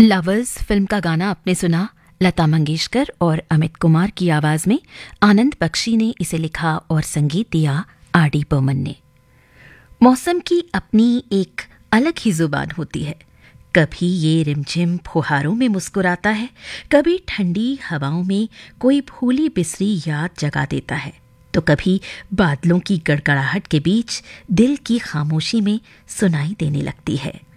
Lovers film का गाना आपने सुना। लता मंगेशकर और अमित कुमार की आवाज में आनंद बख्शी ने इसे लिखा और संगीत दिया आर.डी. बर्मन ने। मौसम की अपनी एक अलग ही जुबान होती है। कभी ये रिमझिम फुहारों में मुस्कुराता है, कभी ठंडी हवाओं में कोई भूली बिसरी याद जगा देता है, तो कभी बादलों की गड़गड़ाहट के बीच दिल की खामोशी में सुनाई देने लगती है।